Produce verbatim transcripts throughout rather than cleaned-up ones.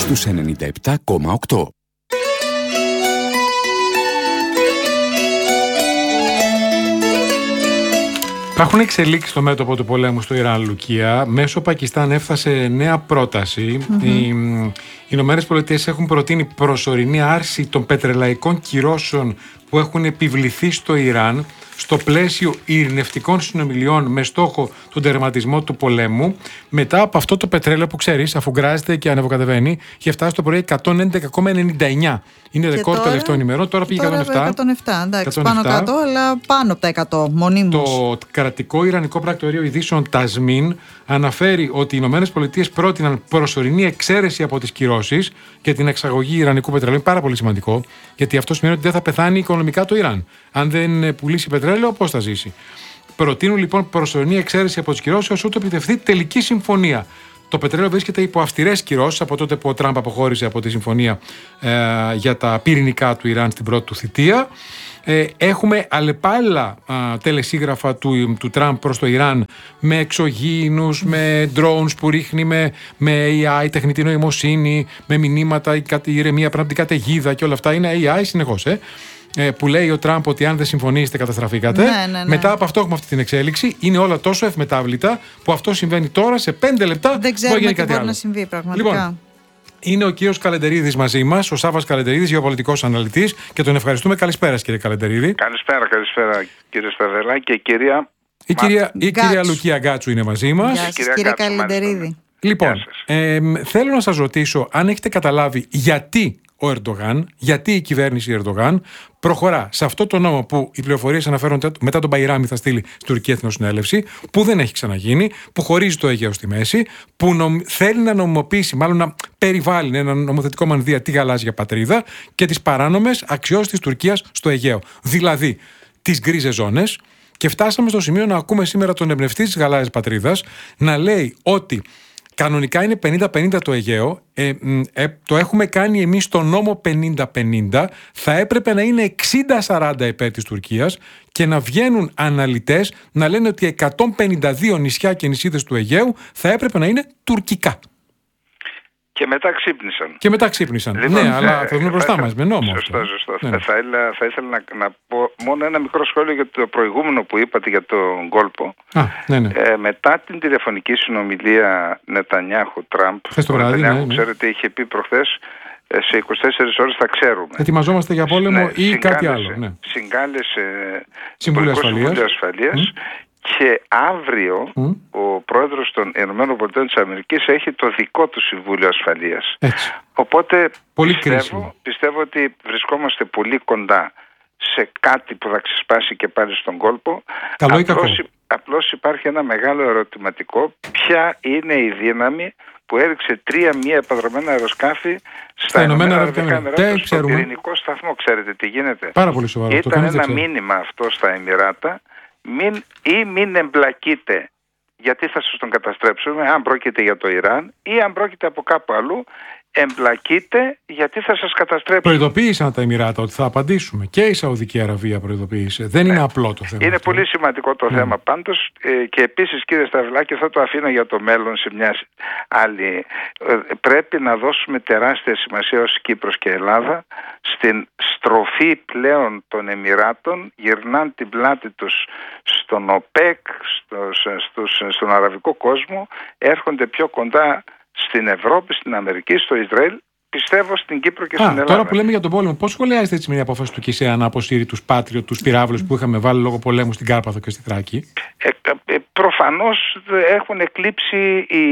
στους ενενήντα επτά κόμμα οκτώ. Υπάρχουν εξελίξεις στο μέτωπο του πολέμου στο Ιράν, Λουκία. Μέσω Πακιστάν έφτασε νέα πρόταση. Mm-hmm. Οι Ηνωμένες Πολιτείες έχουν προτείνει προσωρινή άρση των πετρελαϊκών κυρώσεων που έχουν επιβληθεί στο Ιράν στο πλαίσιο ειρηνευτικών συνομιλιών με στόχο τον τερματισμό του πολέμου. Μετά από αυτό το πετρέλαιο που ξέρεις, αφού γκράζεται και ανεβοκατεβαίνει, είχε φτάσει το πρωί εκατόν έντεκα κόμμα ενενήντα εννιά. Είναι ρεκόρ τελευταίων ημερών. Τώρα πήγε εκατόν επτά. εκατόν επτά, εντάξει, πάνω κάτω, αλλά πάνω από τα εκατό μονίμως. Το κρατικό Ιρανικό πρακτορείο ειδήσεων Τασμίν αναφέρει ότι οι Ηνωμένες Πολιτείες πρότειναν προσωρινή εξαίρεση από τις κυρώσεις για την εξαγωγή ιρανικού πετρελαίου. Είναι πάρα πολύ σημαντικό, γιατί αυτό σημαίνει ότι δεν θα πεθάνει οικονομικά το Ιράν. Αν δεν πουλήσει πετρέλαιο, πώς θα ζήσει. Προτείνουν λοιπόν προσωρινή εξαίρεση από τις κυρώσεις όσο το επιτευχθεί τελική συμφωνία. Το πετρέλαιο βρίσκεται υπό αυστηρές κυρώσεις από τότε που ο Τραμπ αποχώρησε από τη συμφωνία ε, για τα πυρηνικά του Ιράν στην πρώτη του θητεία. Ε, έχουμε αλλεπάλληλα α, τελεσίγραφα του, του Τραμπ προς το Ιράν με εξωγήινους, με drones που ρίχνει, με, με έι άι, τεχνητή νοημοσύνη, με μηνύματα, η, η ηρεμία πριν από την καταιγίδα και όλα αυτά. Είναι έι άι συνεχώς, ε. Ε, που λέει ο Τραμπ ότι αν δεν συμφωνήσετε καταστραφήκατε. Ναι, ναι, ναι. Μετά από αυτό έχουμε αυτή την εξέλιξη. Είναι όλα τόσο ευμετάβλητα που αυτό συμβαίνει τώρα σε πέντε λεπτά. Δεν ξέρουμε τι μπορεί να συμβεί πραγματικά. Λοιπόν, είναι ο κύριος Καλεντερίδης μαζί μας, ο Σάββας Καλεντερίδης, γεωπολιτικός αναλυτής, και τον ευχαριστούμε. Καλησπέρα, κύριε Καλεντερίδη. Καλησπέρα, καλησπέρα κύριε Σταδελά και κυρία. Η κυρία, η κυρία Λουκία Γκάτσου είναι μαζί μας. Γεια σας, κύριε Καλεντερίδη. Λοιπόν, ε, θέλω να σας ρωτήσω αν έχετε καταλάβει γιατί ο Ερντογάν, γιατί η κυβέρνηση Ερντογάν προχωρά σε αυτό το νόμο που οι πληροφορίες αναφέρουν μετά τον Μπαϊράμι θα στείλει στην Τουρκική Εθνοσυνέλευση, που δεν έχει ξαναγίνει, που χωρίζει το Αιγαίο στη μέση, που νομ, θέλει να νομιμοποιήσει, μάλλον να περιβάλλει ένα νομοθετικό μανδύα τη γαλάζια πατρίδα και τις παράνομες αξιώσεις της Τουρκίας στο Αιγαίο. Δηλαδή τις γκρίζες ζώνες. Και φτάσαμε στο σημείο να ακούμε σήμερα τον εμπνευστή της γαλάζιας πατρίδας να λέει ότι κανονικά είναι πενήντα πενήντα το Αιγαίο, ε, ε, το έχουμε κάνει εμείς στο νόμο πενήντα πενήντα, θα έπρεπε να είναι εξήντα σαράντα υπέρ της Τουρκίας και να βγαίνουν αναλυτές να λένε ότι εκατόν πενήντα δύο νησιά και νησίδες του Αιγαίου θα έπρεπε να είναι τουρκικά. Και μετά ξύπνησαν. Και μετά ξύπνησαν. Λοιπόν, ναι, ε, αλλά θα δούμε μπροστά μας με νόμο. Σωστό, αυτό. σωστό. Ναι. Θα, ήθελα, θα ήθελα να, να πω μόνο ένα μικρό σχόλιο για το προηγούμενο που είπατε για τον κόλπο. Α, ναι, ναι. Ε, μετά την τηλεφωνική συνομιλία Νετανιάχου-Τραμπ, χθες το βράδυ, ναι, ναι. ξέρετε, είχε πει προχθές σε είκοσι τέσσερις ώρες θα ξέρουμε. Ετοιμαζόμαστε για πόλεμο ναι, ή κάτι άλλο. Ναι. Συγκάλεσε Συμβούλιο Ασφαλείας. Ασφαλείας mm. Και αύριο mm. ο πρόεδρος των ΗΠΑ της Αμερικής έχει το δικό του Συμβούλιο Ασφαλείας. Έτσι. Οπότε πολύ πιστεύω, πιστεύω ότι βρισκόμαστε πολύ κοντά σε κάτι που θα ξεσπάσει και πάλι στον κόλπο. Καλό ή απλώς, κακό. Απλώς υπάρχει ένα μεγάλο ερωτηματικό. Ποια είναι η δύναμη που έριξε τρία μη επανδρομένα αεροσκάφη στα Ηνωμένα Αραβικά Εμιράτα, στον πυρηνικό σταθμό? Ξέρετε τι γίνεται? Πάρα πολύ σοβαρό. Ήταν ένα μήνυμα αυτό στα Εμιράτα. Μην, ή μην εμπλακείτε, γιατί θα σας τον καταστρέψουμε, αν πρόκειται για το Ιράν ή αν πρόκειται από κάπου αλλού, εμπλακείτε γιατί θα σας καταστρέψουμε. Προειδοποίησαν τα Εμιράτα ότι θα απαντήσουμε, και η Σαουδική Αραβία προειδοποίησε. Δεν ναι. είναι απλό το θέμα. Είναι αυτό. πολύ σημαντικό το ναι. θέμα πάντως, ε, και επίσης, κύριε Σταυλάκη, θα το αφήνω για το μέλλον σε μια άλλη. Ε, πρέπει να δώσουμε τεράστια σημασία ως Κύπρος και Ελλάδα στην στροφή πλέον των Εμιράτων. Γυρνάν την πλάτη τους στον ΟΠΕΚ, στο, στους, στον αραβικό κόσμο, έρχονται πιο κοντά στην Ευρώπη, στην Αμερική, στο Ισραήλ, πιστεύω στην Κύπρο και Α, στην Ελλάδα. Τώρα που λέμε για τον πόλεμο, πώς σχολιάζετε έτσι μια απόφαση του ΚΙΣΕΑ να αποσύρει τους Πάτριωτ, τους πυράβλους που είχαμε βάλει λόγω πολέμου στην Κάρπαθο και στη Θράκη? Ε, ε, προφανώς έχουν εκλείψει οι,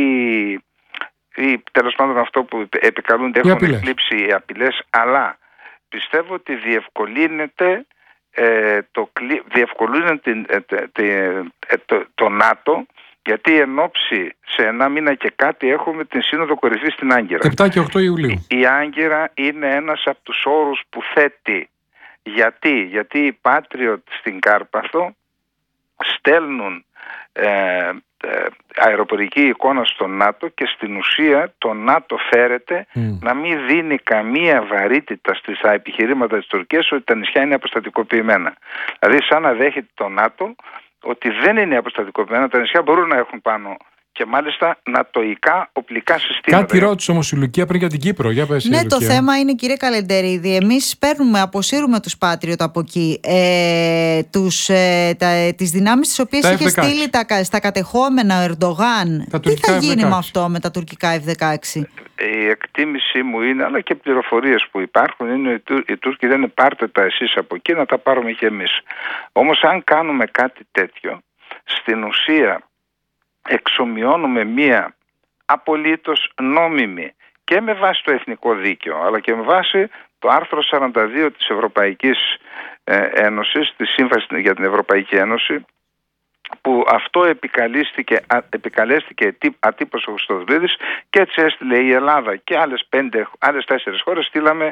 οι τέλος πάντων αυτό που επικαλούνται, έχουν απειλές. εκλείψει οι απειλές, αλλά πιστεύω ότι διευκολύνεται ε, το, διευκολύνεται ε, ε, το, το ΝΑΤΟ, γιατί εν ώψη σε ένα μήνα και κάτι έχουμε την Σύνοδο Κορυφής στην Άγκυρα. επτά και οκτώ Ιουλίου. Η Άγκυρα είναι ένας από τους όρους που θέτει. Γιατί, Γιατί οι Patriot στην Κάρπαθο στέλνουν ε, ε, αεροπορική εικόνα στο ΝΑΤΟ και στην ουσία το ΝΑΤΟ φέρεται mm. να μην δίνει καμία βαρύτητα στις επιχειρήματα της Τουρκίας ότι τα νησιά είναι αποστατικοποιημένα. Δηλαδή σαν να δέχεται το ΝΑΤΟ ότι δεν είναι αποστατικοποιημένα, τα νησιά μπορούν να έχουν πάνω και μάλιστα νατοϊκά οπλικά συστήματα. Κάτι ρώτησε όμως η Λουκία πριν για την Κύπρο. Για πες, ναι, Λουκία. το θέμα είναι, κύριε Καλεντερίδη, εμείς παίρνουμε, αποσύρουμε τους Patriot από εκεί, ε, τους, ε, τα, τις δυνάμεις τις οποίες είχε στείλει τα, στα κατεχόμενα ο Ερντογάν. Τι θα γίνει εφ δεκαέξι με αυτό, με τα τουρκικά εφ δεκαέξι? Η εκτίμησή μου είναι, αλλά και πληροφορίες που υπάρχουν, είναι ότι οι Τούρκοι δεν είναι πάρτε τα εσείς από εκεί, να τα πάρουμε και εμείς. Όμως αν κάνουμε κάτι τέτοιο, στην ουσία εξομοιώνουμε μία απολύτως νόμιμη και με βάση το εθνικό δίκαιο, αλλά και με βάση το άρθρο σαράντα δύο της Ευρωπαϊκής Ένωσης, της Σύμβασης για την Ευρωπαϊκή Ένωση, που αυτό επικαλέστηκε, επικαλέστηκε ατύπως ο Χριστοδουλίδης, και έτσι έστειλε η Ελλάδα και άλλες, πέντε, άλλες τέσσερις χώρες, στείλαμε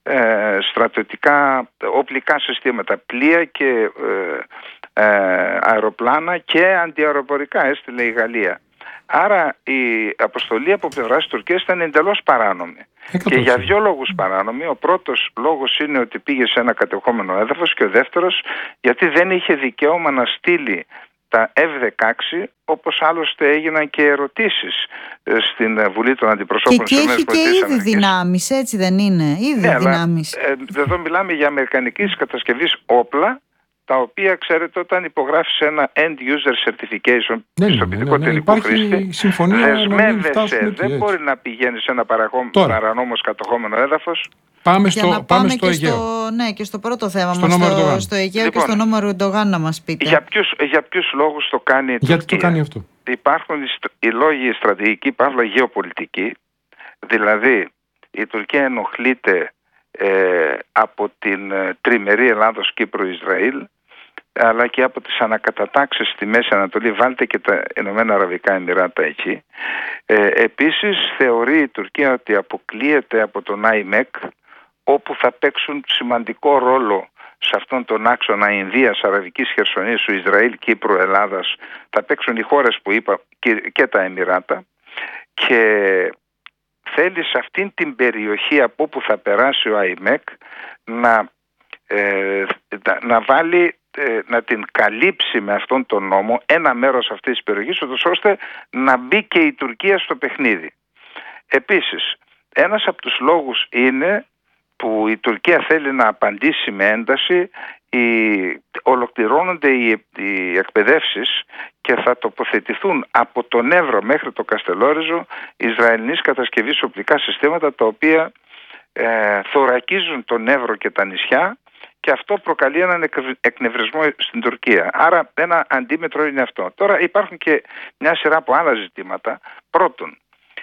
ε, στρατιωτικά οπλικά συστήματα, πλοία και ε, ε, αεροπλάνα και αντιαεροπορικά έστειλε η Γαλλία. Άρα η αποστολή από πλευράς της Τουρκίας ήταν εντελώς παράνομη. Και για δύο λόγους παράνομη. Ο πρώτος λόγος είναι ότι πήγε σε ένα κατεχόμενο έδαφος, και ο δεύτερος γιατί δεν είχε δικαίωμα να στείλει τα εφ δεκαέξι, όπως άλλωστε έγιναν και ερωτήσεις στην Βουλή των Αντιπροσώπων. Και, και έχει και ήδη δυνάμεις, έτσι δεν είναι? Ήδη ναι, δυνάμεις. Αλλά, ε, εδώ μιλάμε για αμερικανικής κατασκευής όπλα, τα οποία, ξέρετε, όταν υπογράφεις ένα end user certification, ναι, πιστοποιητικό ναι, ναι, ναι, τελικού χρήστη, δεσμεύεσαι, δεν μπορεί να πηγαίνει σε ένα παρανόμως κατοχόμενο έδαφος. Πάμε για στο, να πάμε πάμε στο και Αιγαίο. Στο, ναι, και στο πρώτο θέμα στο μας, στο, στο Αιγαίο, λοιπόν, και στο νόμο Ερντογάν, να μας πείτε. Για ποιους, για ποιους λόγους το κάνει η Τουρκία? Γιατί το κάνει αυτό? Υπάρχουν οι, οι λόγοι στρατηγικοί, παύλα γεωπολιτικοί, δηλαδή η Τουρκία ενοχλείται ε, από την ε, τριμερή Ελλάδος, Κύπρο, Ισραήλ, αλλά και από τις ανακατατάξεις στη Μέση Ανατολή, βάλτε και τα Ηνωμένα Αραβικά Εμιράτα εκεί. Ε, επίσης θεωρεί η Τουρκία ότι αποκλείεται από τον άιμεκ, όπου θα παίξουν σημαντικό ρόλο σε αυτόν τον άξονα Ινδίας, Αραβικής Χερσονήσου, Ισραήλ, Κύπρου, Ελλάδας. Θα παίξουν οι χώρες που είπα και τα Εμιράτα, και θέλει σε αυτήν την περιοχή από όπου θα περάσει ο άιμεκ να, ε, να βάλει, να την καλύψει με αυτόν τον νόμο ένα μέρος αυτής της περιοχής, ώστε να μπει και η Τουρκία στο παιχνίδι. Επίσης, ένας από τους λόγους είναι που η Τουρκία θέλει να απαντήσει με ένταση, οι, ολοκληρώνονται οι, οι εκπαιδεύσεις και θα τοποθετηθούν από τον Εύρο μέχρι το Καστελόριζο Ισραηλινής κατασκευής οπλικά συστήματα, τα οποία ε, θωρακίζουν τον Εύρο και τα νησιά, και αυτό προκαλεί έναν εκνευρισμό στην Τουρκία. Άρα ένα αντίμετρο είναι αυτό. Τώρα υπάρχουν και μια σειρά από άλλα ζητήματα. Πρώτον,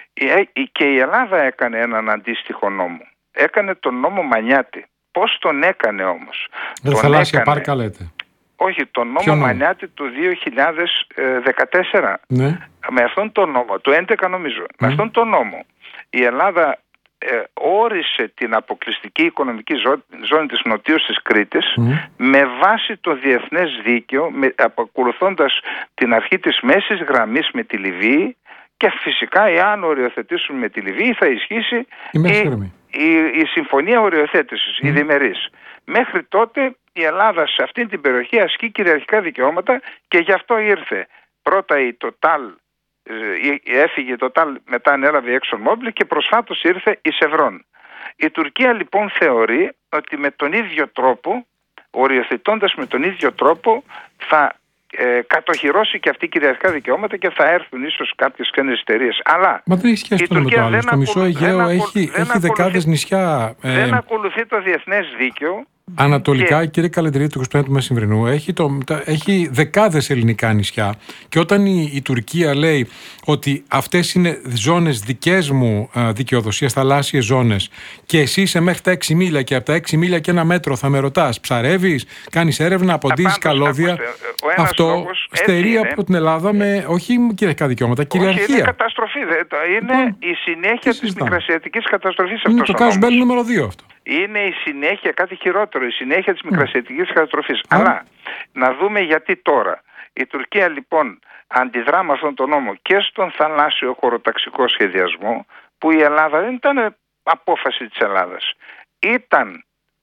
και η Ελλάδα έκανε έναν αντίστοιχο νόμο. Έκανε τον νόμο Μανιάτη. Πώς τον έκανε όμως? Δεν θαλάσσια πάρκα λέτε? Όχι, τον νόμο Ποιο Μανιάτη του δύο χιλιάδες δεκατέσσερα. Ναι. Με αυτόν τον νόμο, του έντεκα νομίζω, mm. με αυτόν τον νόμο η Ελλάδα ε, όρισε την αποκλειστική οικονομική ζώνη, ζώνη της νοτίως της Κρήτης mm. με βάση το διεθνές δίκαιο, με, ακολουθώντας την αρχή της μέσης γραμμής με τη Λιβύη, και φυσικά εάν οριοθετήσουν με τη Λιβύη θα ισχύσει η, η, η, η συμφωνία οριοθέτησης, mm. η διμερής. Μέχρι τότε η Ελλάδα σε αυτήν την περιοχή ασκεί κυριαρχικά δικαιώματα, και γι' αυτό ήρθε πρώτα η Total, έφυγε η Total, μετά ανέλαβε η ExxonMobil και προσφάτως ήρθε η Chevron. Η Τουρκία λοιπόν θεωρεί ότι με τον ίδιο τρόπο, οριοθετώντας με τον ίδιο τρόπο, θα ε, κατοχυρώσει και αυτή κυριαρχικά δικαιώματα και θα έρθουν ίσως κάποιες ξένες εταιρείες. Αλλά Μα δεν έχει σχέση το με το άλλο. Στο μισό Αιγαίο έχει, έχει δεκάδες νησιά. Ε, δεν ακολουθεί το διεθνές δίκαιο. Ανατολικά, και... κύριε Καλεντρίδη, του εικοστή πέμπτου Μεσημβρινού, έχει, το, έχει δεκάδες ελληνικά νησιά. Και όταν η, η Τουρκία λέει ότι αυτές είναι ζώνες δικές μου δικαιοδοσίας, θαλάσσιες ζώνες, και εσύ είσαι μέχρι τα έξι μίλια και από τα έξι μίλια και ένα μέτρο θα με ρωτάς, ψαρεύεις, κάνεις έρευνα, αποντίζεις καλώδια. Αυτό στερεί από την Ελλάδα με όχι κυριαρχικά δικαιώματα, κυριαρχία. Όχι, είναι καταστροφή. Είναι λοιπόν, η συνέχεια της μικρασιατικής καταστροφής. Είναι το casus belli νούμερο δύο αυτό. Είναι η συνέχεια, κάτι χειρότερο, η συνέχεια της μικρασιατικής καταστροφής. Mm. Αλλά να δούμε γιατί τώρα. Η Τουρκία λοιπόν αντιδρά με αυτόν τον νόμο και στον θαλάσσιο χωροταξικό σχεδιασμό, που η Ελλάδα δεν ήταν απόφαση της Ελλάδας. Ήταν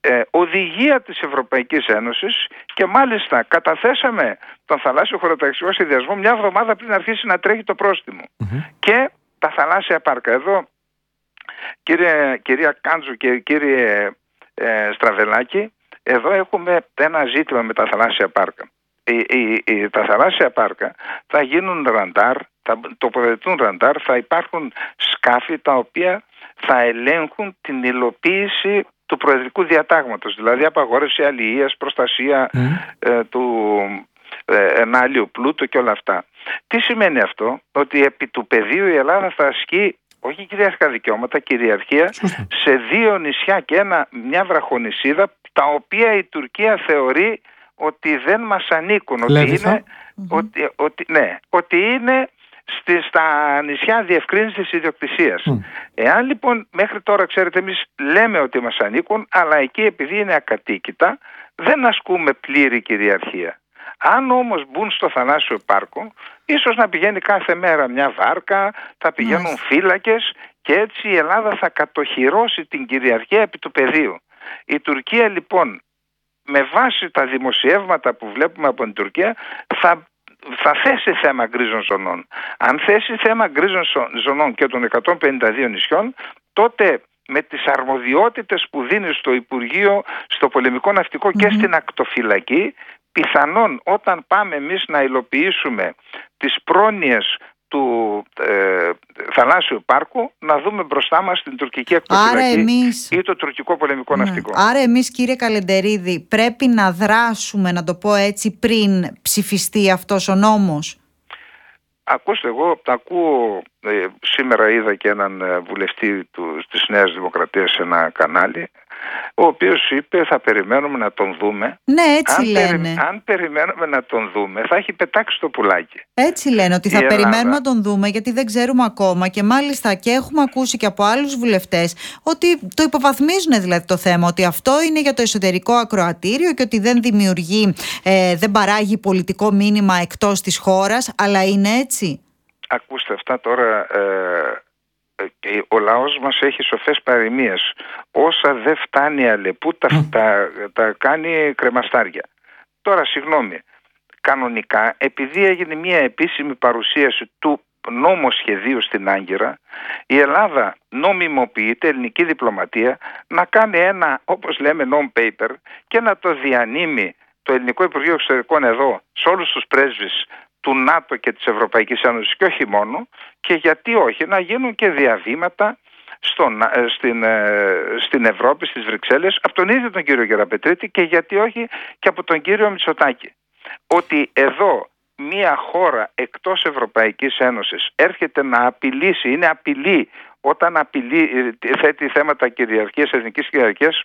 ε, οδηγία της Ευρωπαϊκής Ένωσης και μάλιστα καταθέσαμε τον θαλάσσιο χωροταξικό σχεδιασμό μια εβδομάδα πριν αρχίσει να τρέχει το πρόστιμο. Mm-hmm. Και τα θαλάσσια πάρκα. Εδώ, κύριε, κυρία Κάντζου και κύριε ε, Στραβελάκη, εδώ έχουμε ένα ζήτημα με τα θαλάσσια πάρκα. Οι, οι, οι, τα θαλάσσια πάρκα θα γίνουν ραντάρ, θα τοποθετούν ραντάρ, θα υπάρχουν σκάφη τα οποία θα ελέγχουν την υλοποίηση του προεδρικού διατάγματος, δηλαδή απαγόρευση αλληλείας, προστασία mm. ε, του ε, ενάλιου πλούτου και όλα αυτά. Τι σημαίνει αυτό? Ότι επί του πεδίου η Ελλάδα θα ασκεί όχι κυριαρχικά δικαιώματα, κυριαρχία mm. σε δύο νησιά και ένα, μια βραχονησίδα, τα οποία η Τουρκία θεωρεί ότι δεν μας ανήκουν, ότι είναι, mm-hmm. ότι, ότι, ναι, ότι είναι στη, στα νησιά διευκρίνησης ιδιοκτησίας. Mm. Εάν λοιπόν μέχρι τώρα, ξέρετε, εμείς λέμε ότι μας ανήκουν, αλλά εκεί επειδή είναι ακατοίκητα δεν ασκούμε πλήρη κυριαρχία. Αν όμως μπουν στο θαλάσσιο πάρκο, ίσως να πηγαίνει κάθε μέρα μια βάρκα, θα πηγαίνουν mm. φύλακες και έτσι η Ελλάδα θα κατοχυρώσει την κυριαρχία επί του πεδίου. Η Τουρκία λοιπόν, με βάση τα δημοσιεύματα που βλέπουμε από την Τουρκία, θα, θα θέσει θέμα γκρίζων ζωνών. Αν θέσει θέμα γκρίζων ζωνών και των εκατόν πενήντα δύο νησιών, τότε με τις αρμοδιότητες που δίνει στο Υπουργείο, στο Πολεμικό Ναυτικό mm-hmm. και στην Ακτοφυλακή, πιθανόν όταν πάμε εμείς να υλοποιήσουμε τις πρόνοιες του ε, θαλάσσιου πάρκου, να δούμε μπροστά μας την τουρκική ακτοφυλακή εμείς... ή το τουρκικό πολεμικό ναι. ναυτικό. Άρα εμείς, κύριε Καλεντερίδη, πρέπει να δράσουμε, να το πω έτσι, πριν ψηφιστεί αυτός ο νόμος. Ακούστε, εγώ ακούω, ε, σήμερα είδα και έναν ε, βουλευτή του, της Νέας Δημοκρατίας σε ένα κανάλι, ο οποίος είπε θα περιμένουμε να τον δούμε. Ναι, έτσι αν λένε. Περι, αν περιμένουμε να τον δούμε θα έχει πετάξει το πουλάκι. Έτσι λένε, ότι θα η περιμένουμε Ελλάδα. να τον δούμε, γιατί δεν ξέρουμε ακόμα, και μάλιστα και έχουμε ακούσει και από άλλους βουλευτές ότι το υποβαθμίζουν δηλαδή το θέμα, ότι αυτό είναι για το εσωτερικό ακροατήριο και ότι δεν δημιουργεί, ε, δεν παράγει πολιτικό μήνυμα εκτός της χώρας, αλλά είναι έτσι. Ακούστε, αυτά τώρα... Ε, ο λαός μας έχει σοφές παροιμίες. Όσα δεν φτάνει αλεπού τα, mm. τα, τα κάνει κρεμαστάρια. Τώρα συγγνώμη, κανονικά επειδή έγινε μια επίσημη παρουσίαση του νόμοσχεδίου στην Άγκυρα, η Ελλάδα νομιμοποιείται, ελληνική διπλωματία, να κάνει ένα, όπως λέμε, non-paper και να το διανύμει το Ελληνικό Υπουργείο Εξωτερικών εδώ σε όλους τους πρέσβεις του ΝΑΤΟ και της Ευρωπαϊκής Ένωσης και όχι μόνο, και γιατί όχι να γίνουν και διαβήματα στον, στην, στην Ευρώπη, στις Βρυξέλλες, από τον ίδιο τον κύριο Γεραπετρίτη και γιατί όχι και από τον κύριο Μητσοτάκη. Ότι εδώ μια χώρα εκτός Ευρωπαϊκής Ένωσης έρχεται να απειλήσει, είναι απειλή όταν απειλεί, θέτει θέματα κυριαρχίας, εθνικής κυριαρχίας,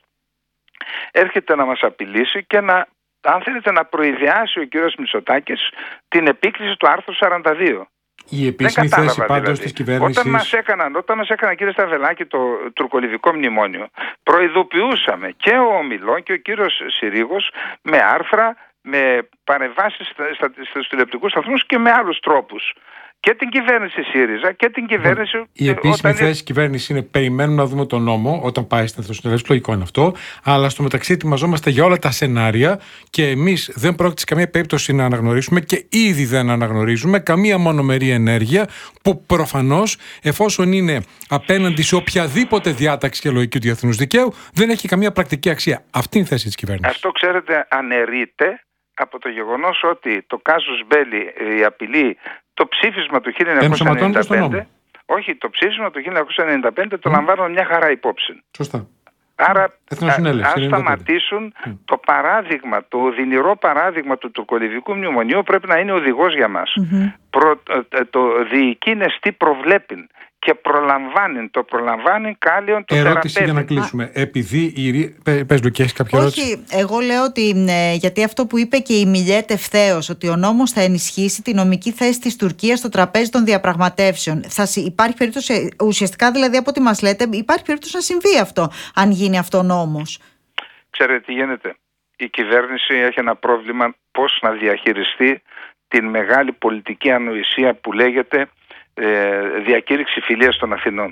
έρχεται να μας απειλήσει και να, αν θέλετε, να προειδεάσει ο κύριος Μητσοτάκης την επίκληση του άρθρου σαράντα δύο. Η επίσημη θέση πάντως δηλαδή. της κυβέρνησης. Όταν μας έκαναν, όταν μας έκαναν κύριε Σταβελάκη το τουρκολιβικό μνημόνιο, προειδοποιούσαμε και ο Ομιλών και ο κύριος Συρίγος με άρθρα, με παρεμβάσεις στους τηλεοπτικούς σταθμούς και με άλλους τρόπους. Και την κυβέρνηση ΣΥΡΙΖΑ και την κυβέρνηση. Η επίσημη θέση της κυβέρνησης είναι περιμένουμε να δούμε τον νόμο όταν πάει στην εθνοσυνέλευση. Λογικό είναι αυτό. Αλλά στο μεταξύ ετοιμαζόμαστε για όλα τα σενάρια και εμείς δεν πρόκειται σε καμία περίπτωση να αναγνωρίσουμε και ήδη δεν αναγνωρίζουμε καμία μονομερή ενέργεια που προφανώς, εφόσον είναι απέναντι σε οποιαδήποτε διάταξη και λογική του διεθνούς δικαίου, δεν έχει καμία πρακτική αξία. Αυτή είναι η θέση της κυβέρνησης. Αυτό, ξέρετε, αναιρείται από το γεγονός ότι το κάζους μπέλι, η απειλή, το ψήφισμα του χίλια εννιακόσια ενενήντα πέντε, όχι, το ψήφισμα του χίλια εννιακόσια ενενήντα πέντε το mm. λαμβάνουν μια χαρά υπόψη. Σωστά. Άρα αν σταματήσουν mm. το παράδειγμα, το οδυνηρό παράδειγμα του τουρκολιβικού μνημονίου πρέπει να είναι οδηγός για μας. Mm-hmm. Προ, το διοικήνες τι προβλέπει και προλαμβάνει, το προλαμβάνει κάλλιον το θεραπεύει. Ερώτηση για να κλείσουμε. Επειδή η... Πες Λουκή, έχεις κάποια ερώτηση? Όχι, εγώ λέω ότι ε, γιατί αυτό που είπε και η Μιλιέτ ευθέως, ότι ο νόμος θα ενισχύσει τη νομική θέση της Τουρκίας στο τραπέζι των διαπραγματεύσεων. Θα, υπάρχει περίπτωση, ουσιαστικά δηλαδή από ό,τι μας λέτε, υπάρχει περίπτωση να συμβεί αυτό, αν γίνει αυτό ο νόμος. Ξέρετε τι γίνεται. Η κυβέρνηση έχει ένα πρόβλημα πώς να διαχειριστεί την μεγάλη πολιτική ανοησία που λέγεται Ε, διακήρυξη φιλίας των Αθηνών.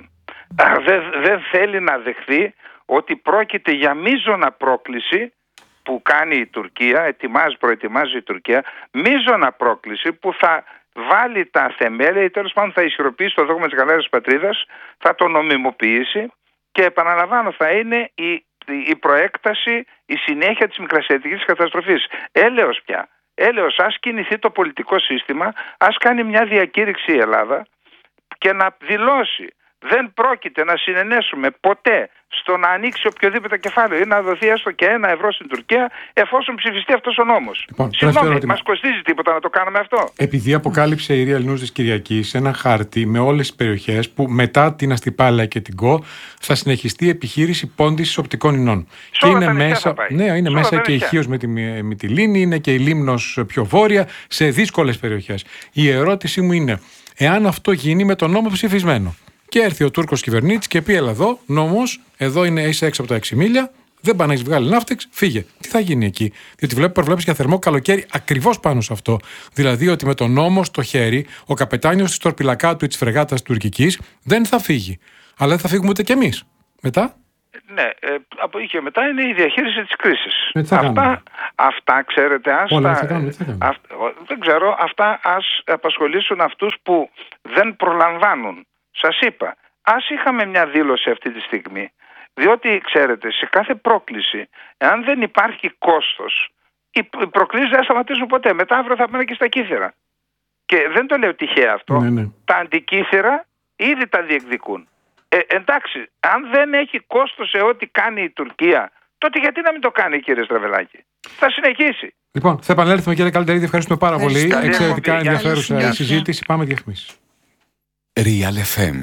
δεν, δεν θέλει να δεχθεί ότι πρόκειται για μείζωνα πρόκληση που κάνει η Τουρκία, ετοιμάζει, προετοιμάζει η Τουρκία, μείζωνα πρόκληση που θα βάλει τα θεμέλια ή τέλος πάντων θα ισχυροποιήσει το δόγμα της γαλάζιας πατρίδας, θα το νομιμοποιήσει και επαναλαμβάνω θα είναι η, η προέκταση, η συνέχεια της μικρασιατικής καταστροφής. Έλεος πια. Έλεος, ας κινηθεί το πολιτικό σύστημα, ας κάνει μια διακήρυξη η Ελλάδα και να δηλώσει δεν πρόκειται να συνενέσουμε ποτέ στο να ανοίξει οποιοδήποτε κεφάλαιο ή να δοθεί έστω και ένα ευρώ στην Τουρκία εφόσον ψηφιστεί αυτός ο νόμος. Λοιπόν, συγγνώμη, μας κοστίζει τίποτα να το κάνουμε αυτό? Επειδή αποκάλυψε η Ρία Λινούς της Κυριακής ένα χάρτη με όλες τις περιοχές που μετά την Αστυπάλαια και την Κο θα συνεχιστεί η επιχείρηση πόντισης οπτικών ινών. Και είναι μέσα, ναι, είναι μέσα και η Χίος με τη Μυτιλήνη, είναι και η Λίμνος πιο βόρεια, σε δύσκολες περιοχές. Η ερώτησή μου είναι, εάν αυτό γίνει με τον νόμο ψηφισμένο και έρθει ο Τούρκος κυβερνήτης και πει: έλα εδώ, νόμος, εδώ είναι, είσαι έξω από τα έξι μίλια, δεν πάνε να έχει βγάλει ναύτεξ, φύγε. Τι θα γίνει εκεί? Διότι βλέπει, προβλέψει για θερμό καλοκαίρι ακριβώς πάνω σε αυτό. Δηλαδή ότι με τον νόμο στο χέρι, ο καπετάνιος της τορπιλακάτου ή της φρεγάτας τουρκικής δεν θα φύγει. Αλλά δεν θα φύγουμε ούτε κι εμείς. Μετά. Ναι, ε, από εκεί και μετά είναι η διαχείριση της κρίσης. Ε, αυτά, αυτά, ξέρετε, ας Όλα, τα, θα κάνουμε, θα κάνουμε. αυ, δεν ξέρω, αυτά ας απασχολήσουν αυτούς που δεν προλαμβάνουν. Σας είπα, ας είχαμε μια δήλωση αυτή τη στιγμή, διότι ξέρετε, σε κάθε πρόκληση, εάν δεν υπάρχει κόστος, οι προκλήσεις δεν σταματήσουν ποτέ. Μετά αύριο θα πάνε και στα κύθερα. Και δεν το λέω τυχαία αυτό. Ναι, ναι. Τα αντικύθερα ήδη τα διεκδικούν. Ε, εντάξει, αν δεν έχει κόστος σε ό,τι κάνει η Τουρκία, τότε γιατί να μην το κάνει, κύριε Στραβελάκη? Θα συνεχίσει. Λοιπόν, θα επανέλθουμε, κύριε Καλντερίδη, ευχαριστούμε πάρα πολύ. Εξαιρετικά ενδιαφέρουσα συζήτηση. Πάμε διαφημίσεις. Real εφ εμ.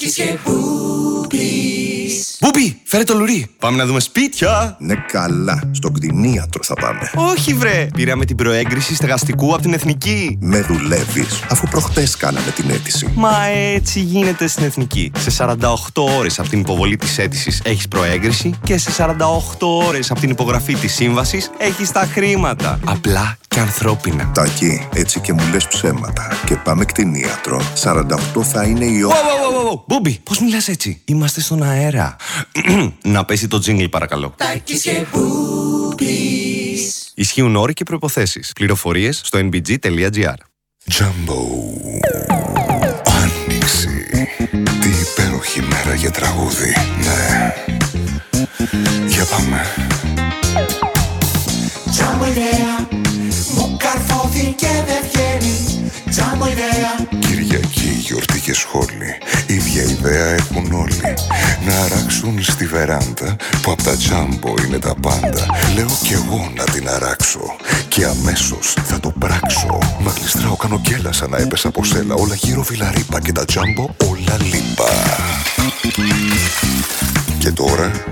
Μπούπι, φέρε το λουρί. Πάμε να δούμε σπίτια. Ναι, καλά. Στον κτηνίατρο θα πάμε. Όχι, βρε. Πήραμε την προέγκριση στεγαστικού από την Εθνική. Με δουλεύεις, αφού προχτές κάναμε την αίτηση. Μα έτσι γίνεται στην Εθνική. Σε σαράντα οκτώ ώρες από την υποβολή της αίτησης έχεις προέγκριση και σε σαράντα οκτώ ώρες από την υπογραφή της σύμβασης έχεις τα χρήματα. Απλά και ανθρώπινα. Τάκη, έτσι και μου λες ψέματα. Και πάμε κτηνίατρο. σαράντα οκτώ θα είναι η ώρα. Μπούμπι, πώς μιλάς έτσι? Είμαστε στον αέρα. Να πέσει το τζίνγκλ, παρακαλώ. Ισχύουν όροι και προϋποθέσεις. Πληροφορίες στο εν μπι τζι τελεία τζι άρ. Τζάμπο. Άνοιξη. Τι υπέροχη μέρα για τραγούδι. Ναι. Για πάμε. Τζάμπο ιδέα. Μου καρφώθηκε δεν βγαίνει. Τζάμπο ιδέα. Κυριακή, γιορτή και σχόλη. Ίδια ιδέα έχουν όλοι. Να αράξουν στη βεράντα που απ' τα Τζάμπο είναι τα πάντα. Λέω κι εγώ να την αράξω και αμέσως θα το πράξω. Μα γλιστράω, κάνω κέλα σαν να έπεσα από σέλα. Όλα γύρω βιλαρίπα και τα Τζάμπο όλα λίπα. Και τώρα